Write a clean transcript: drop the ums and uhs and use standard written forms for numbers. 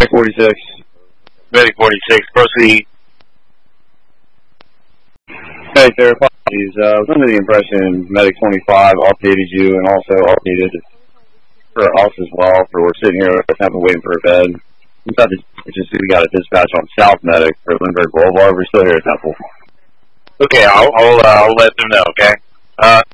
46. Medic 46, proceed. Hey, sir, apologies. I was under the impression Medic 25 updated you and also updated for us as well. We're sitting here waiting for a bed. We got a dispatch on South Medic for Lindbergh Boulevard. We're still here at Temple. Okay, I'll let them know, okay?